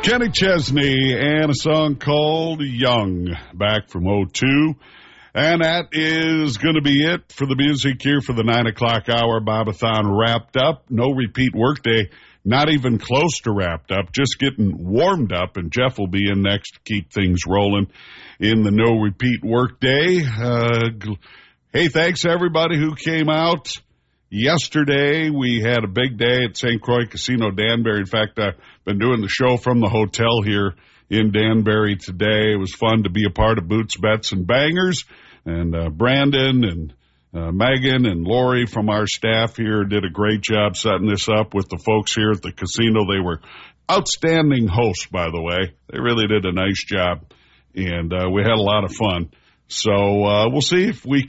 Kenny Chesney and a song called Young, back from '02. And that is going to be it for the music here for the 9 o'clock hour. Bobathon wrapped up. No repeat workday. Not even close to wrapped up. Just getting warmed up. And Jeff will be in next to keep things rolling in the no repeat workday. Hey, thanks to everybody who came out. Yesterday, we had a big day at St. Croix Casino Danbury. In fact, I've been doing the show from the hotel here in Danbury today. It was fun to be a part of Boots, Bets, and Bangers. And Brandon and Megan and Lori from our staff here did a great job setting this up with the folks here at the casino. They were outstanding hosts, by the way. They really did a nice job, and we had a lot of fun. So we'll see if we